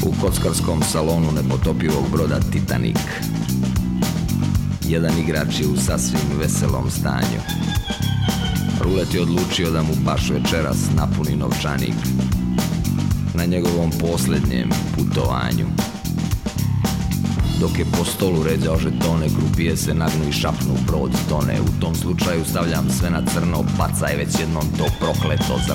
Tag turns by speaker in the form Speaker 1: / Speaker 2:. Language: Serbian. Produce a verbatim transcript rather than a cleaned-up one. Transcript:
Speaker 1: U kockarskom salonu nepotopivog broda Titanic. Jedan igrač je u sasvim veselom stanju. Rulet je odlučio da mu baš večeras napuni novčanik na njegovom posljednjem putovanju. Dok je po stolu ređao žetone, krupije se nagnu i šapnu, brod tone. U tom slučaju stavljam sve na crno, bacaj već jednom to prokleto zrno.